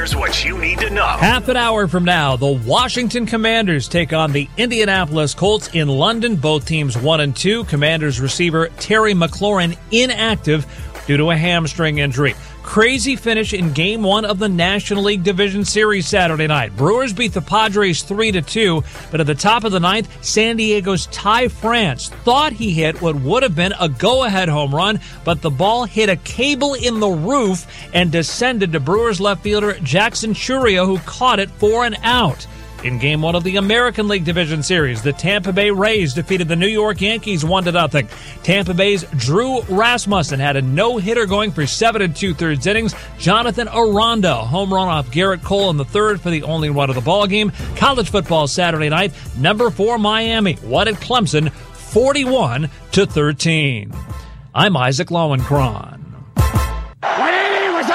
Here's what you need to know. Half an hour from now, the Washington Commanders take on the Indianapolis Colts in London. Both teams 1-2. Commanders receiver Terry McLaurin inactive due to a hamstring injury. Crazy finish in Game 1 of the National League Division Series Saturday night. Brewers beat the Padres 3-2, but at the top of the ninth, San Diego's Ty France thought he hit what would have been a go-ahead home run, but the ball hit a cable in the roof and descended to Brewers left fielder Jackson Chourio, who caught it for an out. In Game 1 of the American League Division Series, the Tampa Bay Rays defeated the New York Yankees 1-0. Tampa Bay's Drew Rasmussen had a no-hitter going for 7 2/3 innings. Jonathan Aranda, home run off Garrett Cole in the third for the only run of the ballgame. College football Saturday night, number 4 Miami won at Clemson 41-13. I'm Isaac Lowenkron. 180 was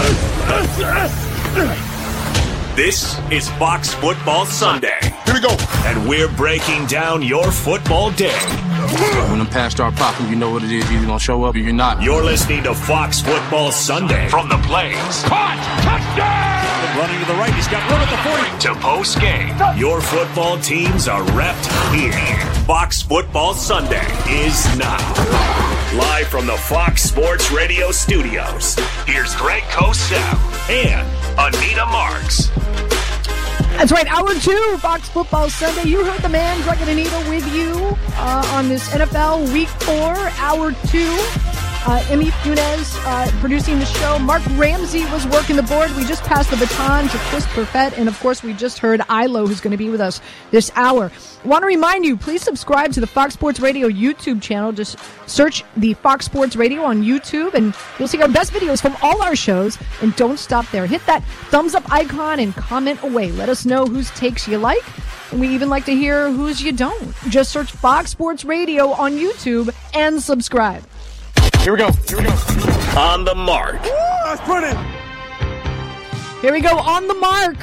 on. This is Fox Football Sunday. Here we go. And we're breaking down your football day. When the pass start popping, you know what it is. You're going to show up or you're not. You're listening to Fox Football Sunday. From the Plains. Caught. Touchdown. Running to the right. He's got room at the 40. To post game. Your football teams are repped here. Fox Football Sunday is now. Live from the Fox Sports Radio studios. Here's Greg Cosell and Anita Marks. That's right, Hour 2, Fox Football Sunday. You heard the man, Greg and Anita, with you on this NFL Week 4, Hour 2. Emmy Funes producing the show. Mark Ramsey was working the board. We just passed the baton to Chris Perfett. And, of course, we just heard Ilo, who's going to be with us this hour. Want to remind you, please subscribe to the Fox Sports Radio YouTube channel. Just search the Fox Sports Radio on YouTube, and you'll see our best videos from all our shows. And don't stop there. Hit that thumbs up icon and comment away. Let us know whose takes you like. And we even like to hear whose you don't. Just search Fox Sports Radio on YouTube and subscribe. Here we go. On the mark. Woo, that's pretty. Here we go. On the mark.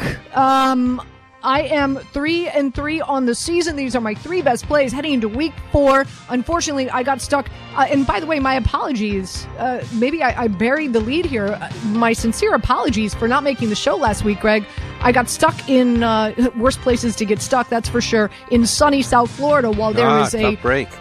I am 3-3 on the season. These are my 3 best plays heading into Week 4. Unfortunately, I got stuck. And by the way, my apologies. Maybe I buried the lead here. My sincere apologies for not making the show last week, Greg. I got stuck in worst places to get stuck, that's for sure, in sunny South Florida while there was a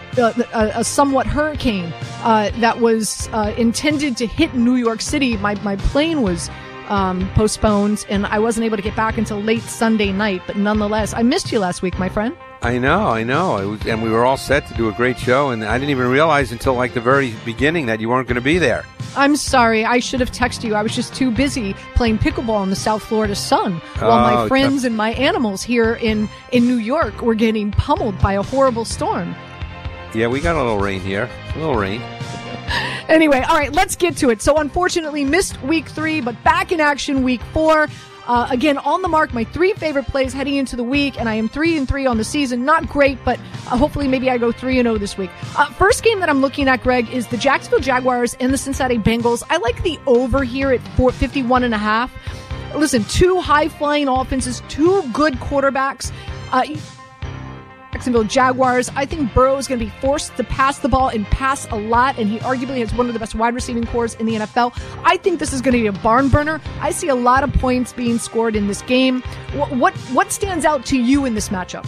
somewhat hurricane that was intended to hit New York City. My plane was postponed, and I wasn't able to get back until late Sunday night. But nonetheless, I missed you last week, my friend. I know. And we were all set to do a great show, and I didn't even realize until like the very beginning that you weren't going to be there. I'm sorry. I should have texted you. I was just too busy playing pickleball in the South Florida sun while my friends and my animals here in New York were getting pummeled by a horrible storm. Yeah, we got a little rain here. A little rain. Anyway, all right, let's get to it. So unfortunately, missed Week 3, but back in action Week 4. Again, on the mark, my 3 favorite plays heading into the week, and I am 3-3 on the season. Not great, but hopefully maybe I go 3-0 this week. First game that I'm looking at, Greg, is the Jacksonville Jaguars and the Cincinnati Bengals. I like the over here at 51.5. Listen, 2 high-flying offenses, 2 good quarterbacks. Jacksonville Jaguars. I think Burrow is going to be forced to pass the ball and pass a lot, and he arguably has one of the best wide receiving cores in the NFL. I think this is going to be a barn burner. I see a lot of points being scored in this game. What stands out to you in this matchup?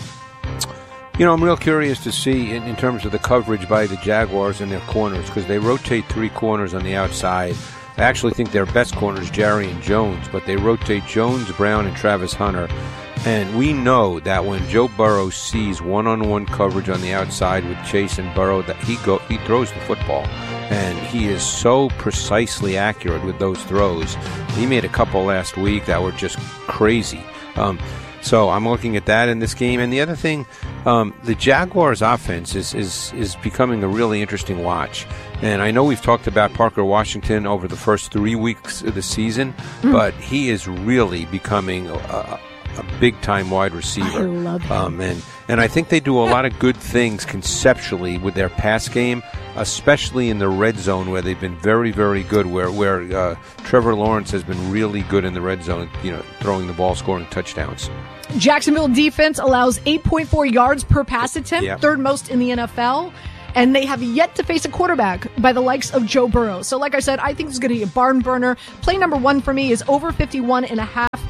You know, I'm real curious to see in terms of the coverage by the Jaguars and their corners, because they rotate 3 corners on the outside. I actually think their best corner is Jarry Jones, but they rotate Jones, Brown, and Travis Hunter. And we know that when Joe Burrow sees one-on-one coverage on the outside with Chase and Burrow, that he throws the football. And he is so precisely accurate with those throws. He made a couple last week that were just crazy. So I'm looking at that in this game. And the other thing, the Jaguars' offense is becoming a really interesting watch. And I know we've talked about Parker Washington over the first 3 weeks of the season, but he is really becoming a big-time wide receiver. I love him. And I think they do a lot of good things conceptually with their pass game, especially in the red zone where they've been very, very good, where Trevor Lawrence has been really good in the red zone, throwing the ball, scoring touchdowns. Jacksonville defense allows 8.4 yards per pass attempt, third most in the NFL. And they have yet to face a quarterback by the likes of Joe Burrow. So like I said, I think this is going to be a barn burner. Play number 1 for me is over 51.5.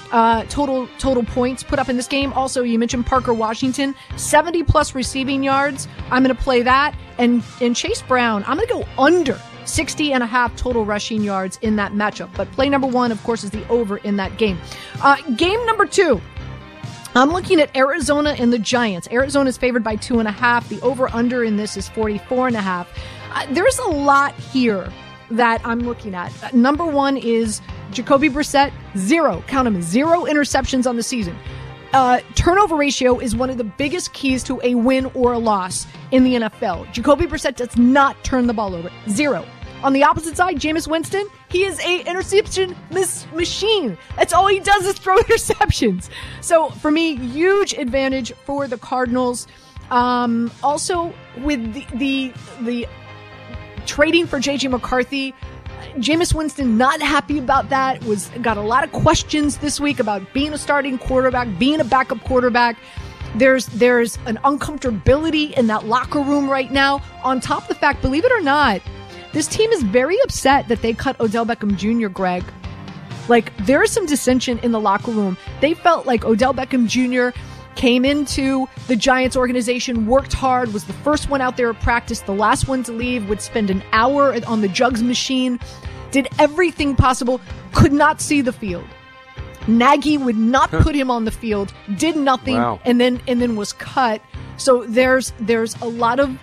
total points put up in this game. Also, you mentioned Parker Washington, 70-plus receiving yards. I'm going to play that. And Chase Brown, I'm going to go under 60.5 total rushing yards in that matchup. But play number one, of course, is the over in that game. Game number 2. I'm looking at Arizona and the Giants. Arizona is favored by 2.5. The over-under in this is 44.5. There's a lot here that I'm looking at. Number one is Jacoby Brissett, 0 interceptions on the season. Turnover ratio is one of the biggest keys to a win or a loss in the NFL. Jacoby Brissett does not turn the ball over. 0. On the opposite side, Jameis Winston, he is a interception machine. That's all he does is throw interceptions. So for me, huge advantage for the Cardinals. Also, with the trading for J.J. McCarthy, Jameis Winston not happy about that. Got a lot of questions this week about being a starting quarterback, being a backup quarterback. There's an uncomfortability in that locker room right now. On top of the fact, believe it or not, this team is very upset that they cut Odell Beckham Jr., Greg. Like, there is some dissension in the locker room. They felt like Odell Beckham Jr. came into the Giants organization, worked hard, was the first one out there at practice, the last one to leave, would spend an hour on the jugs machine, did everything possible, could not see the field. Nagy would not put him on the field, did nothing, and then was cut. So there's a lot of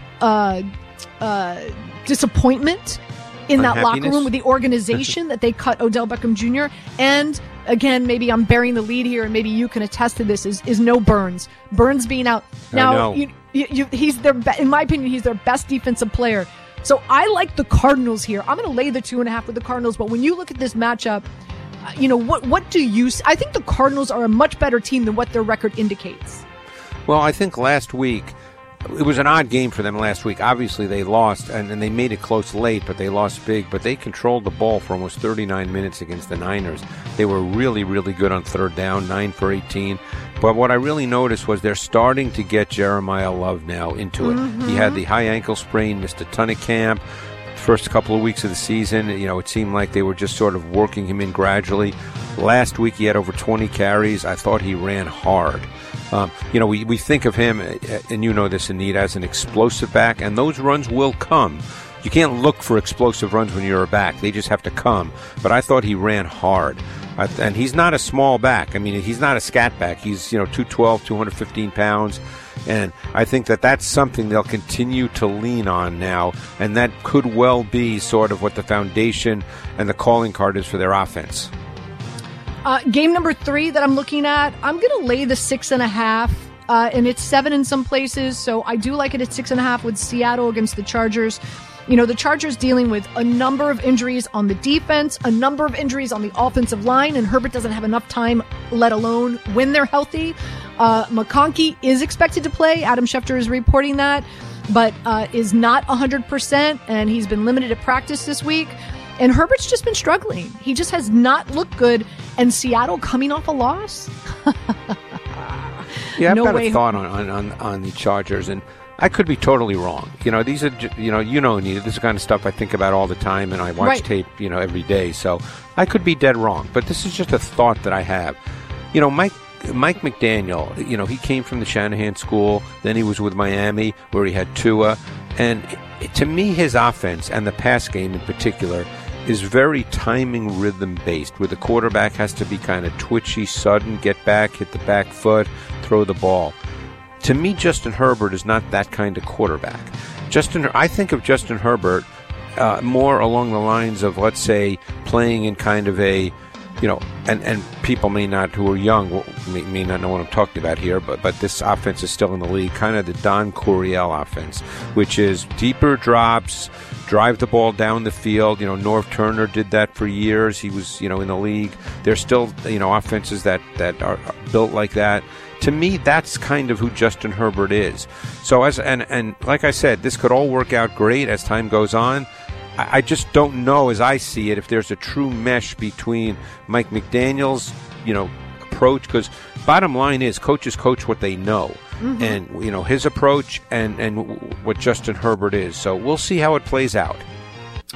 disappointment in that locker room with the organization that they cut Odell Beckham Jr. And again, maybe I'm bearing the lead here, and maybe you can attest to this, is no Burns. Burns being out. Now, he's in my opinion, he's their best defensive player. So I like the Cardinals here. I'm going to lay the 2.5 with the Cardinals. But when you look at this matchup, what do you see? I think the Cardinals are a much better team than what their record indicates. Well, I think last week, it was an odd game for them last week. Obviously, they lost, and they made it close late, but they lost big. But they controlled the ball for almost 39 minutes against the Niners. They were really, really good on third down, 9 for 18. But what I really noticed was they're starting to get Jeremiah Love now into it. Mm-hmm. He had the high ankle sprain, missed a ton of camp. First couple of weeks of the season, it seemed like they were just sort of working him in gradually. Last week, he had over 20 carries. I thought he ran hard. We think of him, and you know this, Anita, as an explosive back, and those runs will come. You can't look for explosive runs when you're a back. They just have to come. But I thought he ran hard. And he's not a small back. I mean, he's not a scat back. He's, 212, 215 pounds. And I think that's something they'll continue to lean on now. And that could well be sort of what the foundation and the calling card is for their offense. Game number 3 that I'm looking at, I'm going to lay the 6.5. And it's 7 in some places. So I do like it at 6.5 with Seattle against the Chargers. The Chargers dealing with a number of injuries on the defense, a number of injuries on the offensive line, and Herbert doesn't have enough time, let alone when they're healthy. McConkey is expected to play. Adam Schefter is reporting that, but is not 100%, and he's been limited at practice this week. And Herbert's just been struggling. He just has not looked good, and Seattle coming off a loss. Yeah, I've got a thought on the Chargers, and I could be totally wrong. These are, Anita, this is the kind of stuff I think about all the time, and I watch tape, every day. So I could be dead wrong, but this is just a thought that I have. Mike McDaniel, he came from the Shanahan school, then he was with Miami, where he had Tua, and to me, his offense and the pass game in particular is very timing rhythm based, where the quarterback has to be kind of twitchy, sudden, get back, hit the back foot, throw the ball. To me, Justin Herbert is not that kind of quarterback. I think of Justin Herbert more along the lines of, let's say, playing in kind of a, and people may not, who are young, may not know what I'm talking about here, but this offense is still in the league, kind of the Don Coryell offense, which is deeper drops, drive the ball down the field. Norv Turner did that for years. He was, in the league. There's still, offenses that are built like that. To me, that's kind of who Justin Herbert is. So and like I said, this could all work out great as time goes on. I just don't know, as I see it, if there's a true mesh between Mike McDaniel's, approach, because bottom line is coaches coach what they know. Mm-hmm. And, his approach and what Justin Herbert is. So we'll see how it plays out.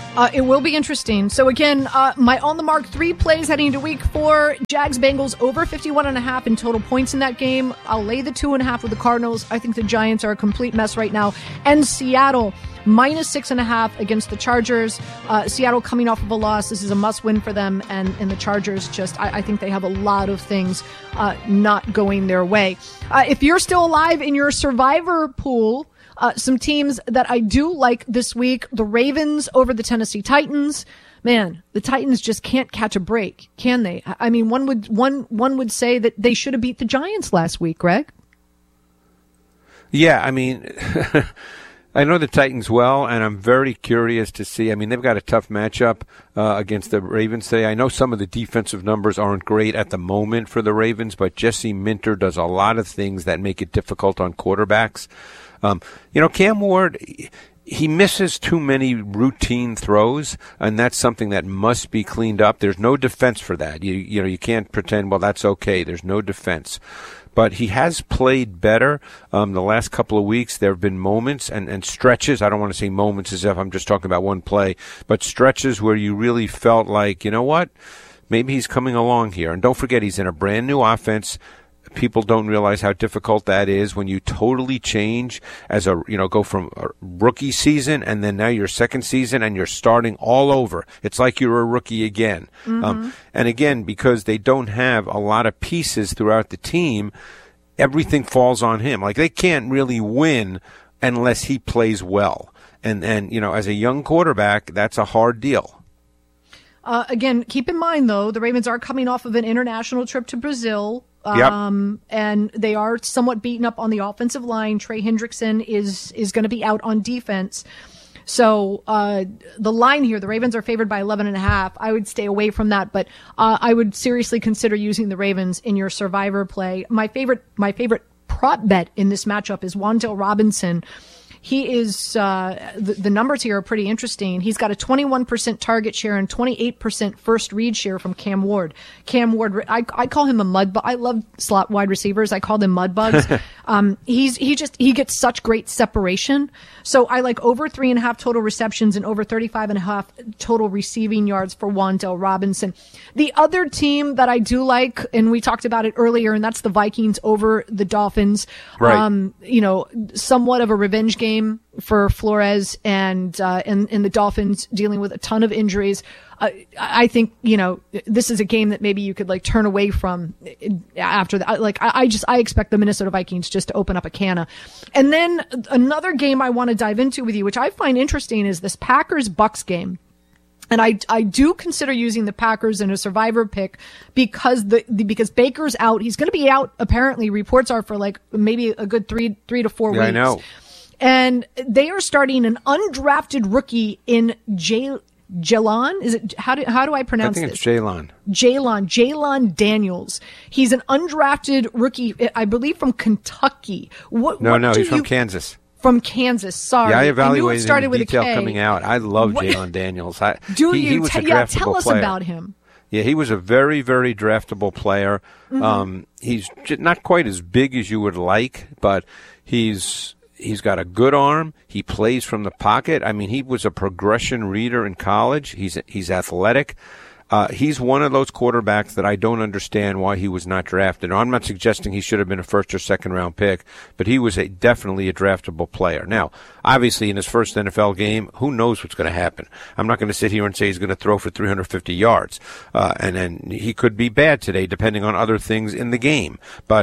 It will be interesting. So again, my on the mark 3 plays heading into week 4, Jags Bengals over 51.5 in total points in that game. I'll lay the 2.5 with the Cardinals. I think the Giants are a complete mess right now. And Seattle minus 6.5 against the Chargers. Seattle coming off of a loss. This is a must win for them. And the Chargers just, I think they have a lot of things not going their way. If you're still alive in your survivor pool, some teams that I do like this week, the Ravens over the Tennessee Titans. Man, the Titans just can't catch a break, can they? I mean, one would say that they should have beat the Giants last week, Greg. Yeah, I mean, I know the Titans well, and I'm very curious to see. I mean, they've got a tough matchup against the Ravens today. I know some of the defensive numbers aren't great at the moment for the Ravens, but Jesse Minter does a lot of things that make it difficult on quarterbacks. Cam Ward, he misses too many routine throws, and that's something that must be cleaned up. There's no defense for that. You can't pretend, well, that's okay. There's no defense. But he has played better the last couple of weeks. There have been moments and stretches. I don't want to say moments as if I'm just talking about one play, but stretches where you really felt like, you know what, maybe he's coming along here. And don't forget, he's in a brand new offense. People don't realize how difficult that is when you totally change go from a rookie season and then now your second season and you're starting all over. It's like you're a rookie again. Mm-hmm. And again, because they don't have a lot of pieces throughout the team, everything falls on him. Like, they can't really win unless he plays well. And as a young quarterback, that's a hard deal. Again, keep in mind, though, the Ravens are coming off of an international trip to Brazil. Yep. And they are somewhat beaten up on the offensive line. Trey Hendrickson is going to be out on defense. So the line here, the Ravens are favored by 11.5. I would stay away from that, but I would seriously consider using the Ravens in your survivor play. My favorite prop bet in this matchup is Wan'Dale Robinson. He is, the numbers here are pretty interesting. He's got a 21% target share and 28% first read share from Cam Ward. Cam Ward, I call him a mud bug. I love slot wide receivers. I call them mud bugs. He gets such great separation. So I like over 3.5 total receptions and over 35.5 total receiving yards for Wan'Dale Robinson. The other team that I do like, and we talked about it earlier, and that's the Vikings over the Dolphins. Right. Somewhat of a revenge game for Flores and the Dolphins dealing with a ton of injuries. I think, this is a game that maybe you could turn away from after that. I expect the Minnesota Vikings just to open up a canna. And then another game I want to dive into with you, which I find interesting, is this Packers-Bucks game. And I do consider using the Packers in a survivor pick because Baker's out. He's going to be out, apparently, reports are for maybe a good 3 to 4 weeks. I know. And they are starting an undrafted rookie in Jaylon. Is it how do I pronounce this? I think it's Jaylon. Jaylon Daniels. He's an undrafted rookie, I believe, from Kentucky. He's from Kansas. From Kansas, sorry. Yeah, I evaluated started him in with detail a K. coming out. I love Jaylon Daniels. He was a draftable tell us player. about him. Yeah, he was a very, very draftable player. Mm-hmm. He's not quite as big as you would like, but he's got a good arm. He plays from the pocket. I mean, he was a progression reader in college. He's athletic. He's one of those quarterbacks that I don't understand why he was not drafted. Now, I'm not suggesting he should have been a first or second round pick, but he was definitely a draftable player. Now, obviously, in his first NFL game, who knows what's going to happen? I'm not going to sit here and say he's going to throw for 350 yards. And then he could be bad today, depending on other things in the game. But,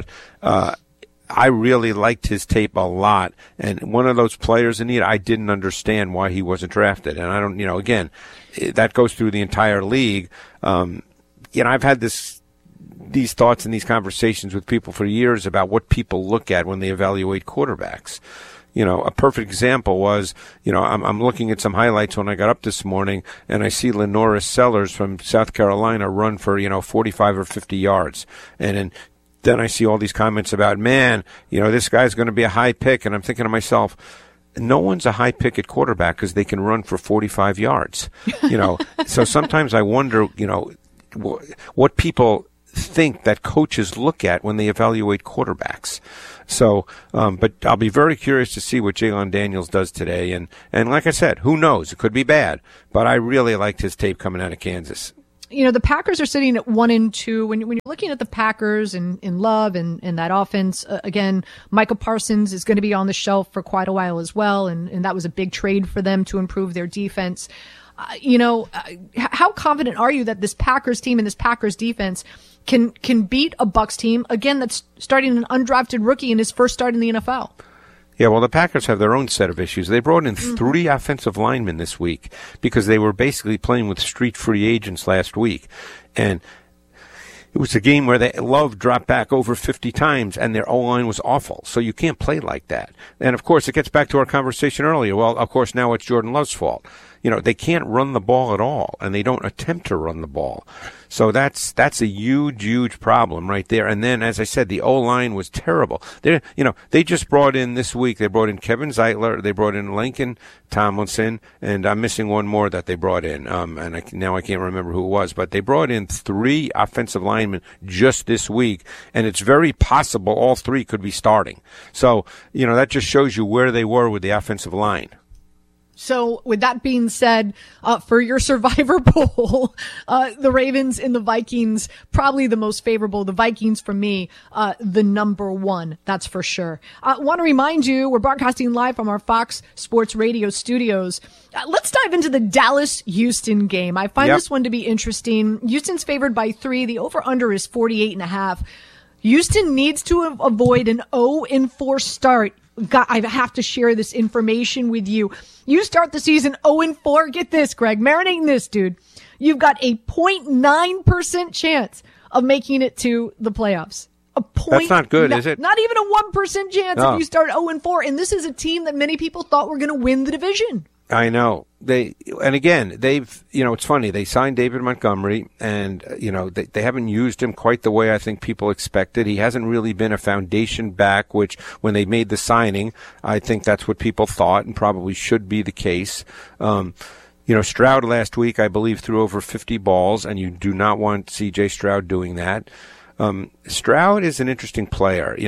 I really liked his tape a lot, and one of those players, Anita, I didn't understand why he wasn't drafted. And I don't, again, that goes through the entire league. I've had these thoughts and these conversations with people for years about what people look at when they evaluate quarterbacks. A perfect example was, I'm looking at some highlights when I got up this morning, and I see Lenoris Sellers from South Carolina run for, 45 or 50 yards. And then I see all these comments about, this guy's going to be a high pick. And I'm thinking to myself, no one's a high pick at quarterback because they can run for 45 yards. So sometimes I wonder, what people think that coaches look at when they evaluate quarterbacks. So, but I'll be very curious to see what Jalen Daniels does today. And like I said, who knows? It could be bad. But I really liked his tape coming out of Kansas. You know, the Packers are sitting at 1-2. When you're looking at the Packers and Love and that offense, again, Michael Parsons is going to be on the shelf for quite a while as well. And that was a big trade for them to improve their defense. How confident are you that this Packers team and this Packers defense can beat a Bucs team, again, that's starting an undrafted rookie in his first start in the NFL? Yeah, well, the Packers have their own set of issues. They brought in 3 offensive linemen this week because they were basically playing with street free agents last week. And it was a game where Love dropped back over 50 times and their O-line was awful. So you can't play like that. And, of course, it gets back to our conversation earlier. Well, of course, now it's Jordan Love's fault. You know, they can't run the ball at all, and they don't attempt to run the ball. So that's a huge, huge problem right there. And then, as I said, the O-line was terrible. They just brought in this week, they brought in Kevin Zeitler, they brought in Lincoln Tomlinson, and I'm missing one more that they brought in. Now I can't remember who it was, but they brought in 3 offensive linemen just this week, and it's very possible all 3 could be starting. So, that just shows you where they were with the offensive line. So with that being said, for your survivor poll, the Ravens and the Vikings, probably the most favorable. The Vikings, for me, the number 1. That's for sure. I want to remind you, we're broadcasting live from our Fox Sports Radio studios. Let's dive into the Dallas-Houston game. I find this one to be interesting. Houston's favored by 3. The over-under is 48.5. Houston needs to avoid an 0-4 start. I have to share this information with you. You start the season 0-4. Get this, Greg. Marinate in this, dude. You've got a 0.9% chance of making it to the playoffs. That's not good, is it? Not even a 1% chance if you start 0-4. And this is a team that many people thought were going to win the division. I know. It's funny. They signed David Montgomery, and, they haven't used him quite the way I think people expected. He hasn't really been a foundation back, which when they made the signing, I think that's what people thought and probably should be the case. Stroud last week, I believe, threw over 50 balls, and you do not want C.J. Stroud doing that. Stroud is an interesting player,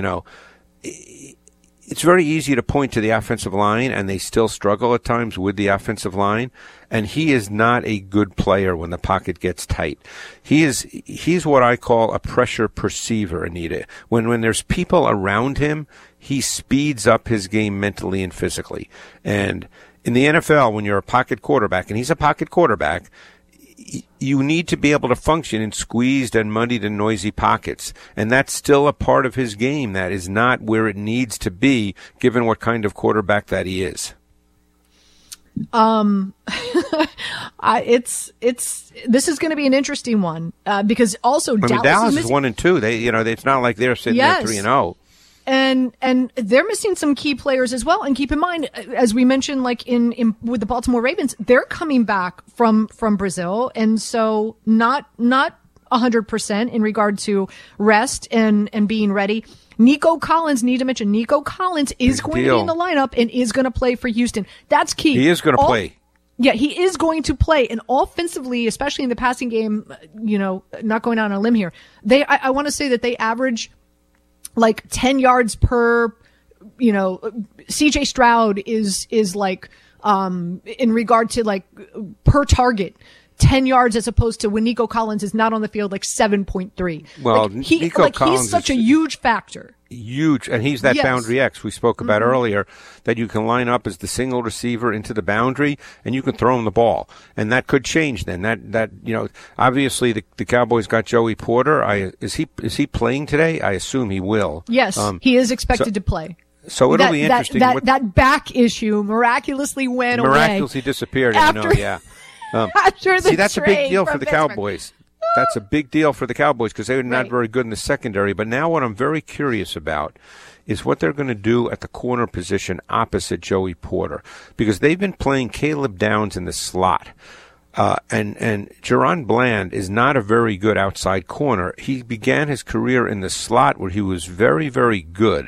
It's very easy to point to the offensive line, and they still struggle at times with the offensive line. And he is not a good player when the pocket gets tight. He's what I call a pressure perceiver, Anita. When there's people around him, he speeds up his game mentally and physically. And in the NFL, when you're a pocket quarterback, and he's a pocket quarterback, you need to be able to function in squeezed and muddied and noisy pockets. And that's still a part of his game that is not where it needs to be, given what kind of quarterback that he is. This is going to be an interesting one, because also Dallas is 1-2. It's not like they're sitting there 3-0. And they're missing some key players as well. And keep in mind, as we mentioned, like in with the Baltimore Ravens, they're coming back from Brazil, and so not 100% in regard to rest and being ready. Nico Collins, need to mention, Nico Collins is going to be in the lineup and is going to play for Houston. That's key. He is going to play. Yeah, he is going to play. And offensively, especially in the passing game, not going out on a limb here, I want to say that they average like 10 yards per, CJ Stroud is like, in regard to like per target, 10 yards as opposed to when Nico Collins is not on the field, like 7.3. Well, Nico Collins he's such a huge factor. Huge, and he's that boundary X we spoke about earlier, that you can line up as the single receiver into the boundary, and you can throw him the ball, and that could change. Then that obviously the Cowboys got Joey Porter. Is he playing today? I assume he will. Yes, he is expected to play. So it'll be interesting. That back issue miraculously went away. Miraculously disappeared. After that's a big deal for the Cowboys. That's a big deal for the Cowboys because they were not very good in the secondary. But now what I'm very curious about is what they're going to do at the corner position opposite Joey Porter, because they've been playing Caleb Downs in the slot. And Jerron Bland is not a very good outside corner. He began his career in the slot where he was very, very good.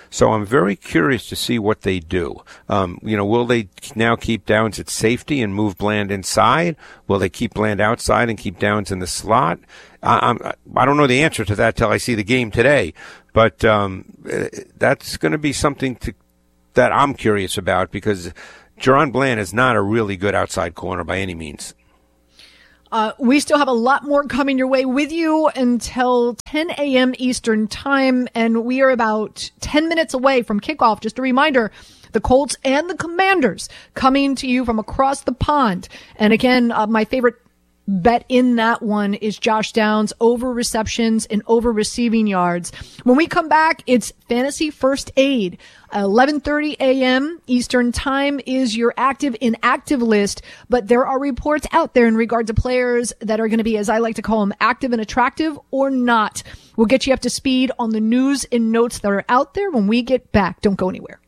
So I'm very curious to see what they do. Will they now keep Downs at safety and move Bland inside? Will they keep Bland outside and keep Downs in the slot? I don't know the answer to that till I see the game today. But that's going to be something that I'm curious about, because Jerron Bland is not a really good outside corner by any means. We still have a lot more coming your way with you until 10 a.m. Eastern time, and we are about 10 minutes away from kickoff. Just a reminder, the Colts and the Commanders coming to you from across the pond. And again, my favorite bet in that one is Josh Downs over receptions and over receiving yards. When we come back, it's Fantasy First Aid. 11:30 a.m. Eastern time is your active inactive list, but there are reports out there in regard to players that are going to be, as I like to call them, active and attractive or not. We'll get you up to speed on the news and notes that are out there when we get back. Don't go anywhere.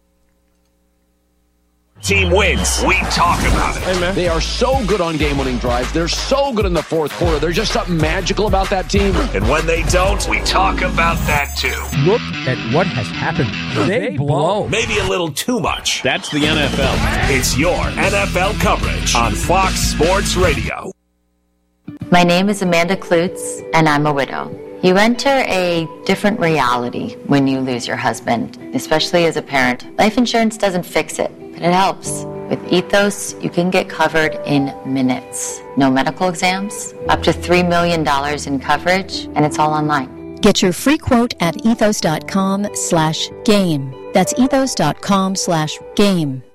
Team wins. We talk about it. Hey, man. They are so good on game-winning drives. They're so good in the fourth quarter. There's just something magical about that team. And when they don't, we talk about that too. Look at what has happened. They blow. Maybe a little too much. That's the NFL. It's your NFL coverage on Fox Sports Radio. My name is Amanda Klutz, and I'm a widow. You enter a different reality when you lose your husband, especially as a parent. Life insurance doesn't fix it, but it helps. With Ethos, you can get covered in minutes. No medical exams, up to $3 million in coverage, and it's all online. Get your free quote at ethos.com/game. That's ethos.com/game.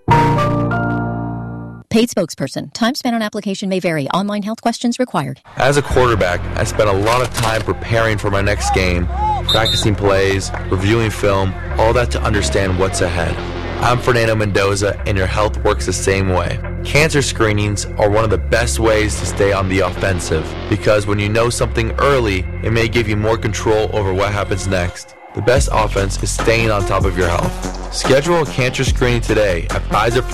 Paid spokesperson. Time spent on application may vary. Online health questions required. As a quarterback, I spent a lot of time preparing for my next game, practicing plays, reviewing film, all that to understand what's ahead. I'm Fernando Mendoza, and your health works the same way. Cancer screenings are one of the best ways to stay on the offensive, because when you know something early, it may give you more control over what happens next. The best offense is staying on top of your health. Schedule a cancer screening today at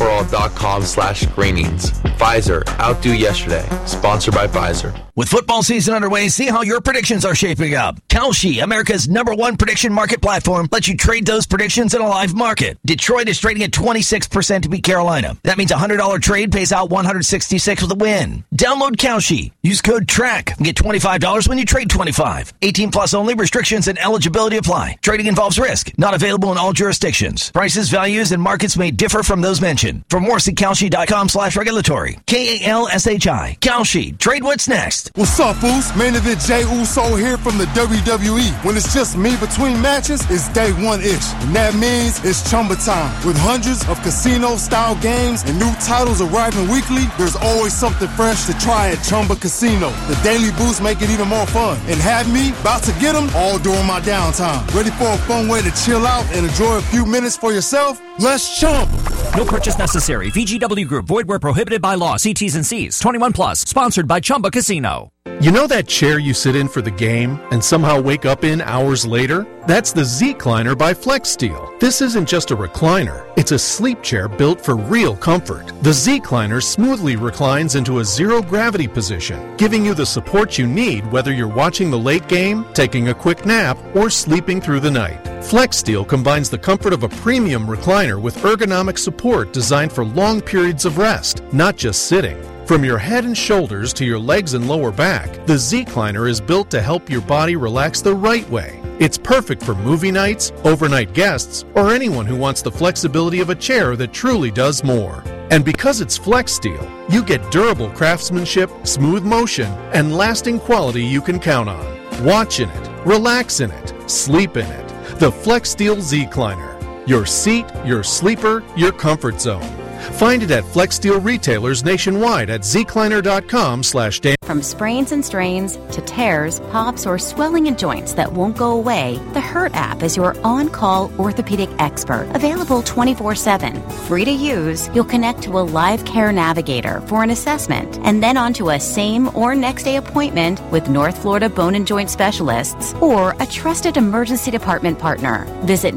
PfizerForAll.com/screenings. Pfizer, outdo yesterday. Sponsored by Pfizer. With football season underway, see how your predictions are shaping up. Kalshi, America's #1 prediction market platform, lets you trade those predictions in a live market. Detroit is trading at 26% to beat Carolina. That means a $100 trade pays out $166 with a win. Download Kalshi. Use code TRACK and get $25 when you trade $25. 18 plus only. Restrictions and eligibility apply. Trading involves risk. Not available in all jurisdictions. Prices, values, and markets may differ from those mentioned. For more, see Kalshi.com/regulatory. KALSHI. Kalshi. Trade what's next. What's up, Foos? Main event Jey Uso here from the WWE. When it's just me between matches, it's day one-ish. And that means it's Chumba time. With hundreds of casino-style games and new titles arriving weekly, there's always something fresh to try at Chumba Casino. The daily boosts make it even more fun. And have me about to get them all during my downtime. Ready for a fun way to chill out and enjoy a few minutes for yourself? Let's chump. No purchase necessary. VGW Group. Void where prohibited by law. See T's and C's. 21 plus. Sponsored by Chumba Casino. You know that chair you sit in for the game and somehow wake up in hours later? That's the Z-Cliner by FlexSteel. This isn't just a recliner. It's a sleep chair built for real comfort. The Z-Cliner smoothly reclines into a zero-gravity position, giving you the support you need whether you're watching the late game, taking a quick nap, or sleeping through the night. FlexSteel combines the comfort of a premium recliner with ergonomic support designed for long periods of rest, not just sitting. From your head and shoulders to your legs and lower back, the Z-Cliner is built to help your body relax the right way. It's perfect for movie nights, overnight guests, or anyone who wants the flexibility of a chair that truly does more. And because it's FlexSteel, you get durable craftsmanship, smooth motion, and lasting quality you can count on. Watch in it, relax in it, sleep in it. The FlexSteel Z-Cliner. Your seat, your sleeper, your comfort zone. Find it at FlexSteel retailers nationwide at zcliner.com/Dan. From sprains and strains to tears, pops, or swelling in joints that won't go away, the Hurt app is your on-call orthopedic expert. Available 24/7. Free to use, you'll connect to a live care navigator for an assessment and then onto a same or next day appointment with North Florida Bone and Joint Specialists or a trusted emergency department partner. Visit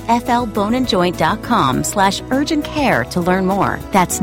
northflboneandjoint.com/urgent care to learn more. That's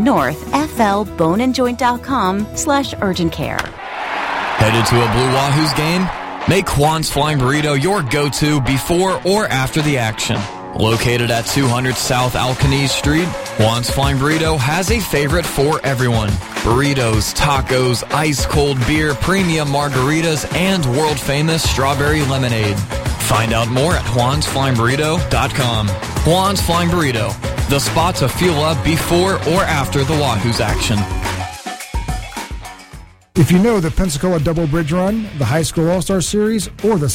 northflboneandjoint.com/urgent care. Headed to a Blue Wahoos game? Make Juan's Flying Burrito your go-to before or after the action. Located at 200 South Alcanese Street, Juan's Flying Burrito has a favorite for everyone. Burritos, tacos, ice-cold beer, premium margaritas, and world-famous strawberry lemonade. Find out more at juansflyingburrito.com. Juan's Flying Burrito, the spot to fuel up before or after the Wahoos action. If you know the Pensacola Double Bridge Run, the High School All-Star Series, or the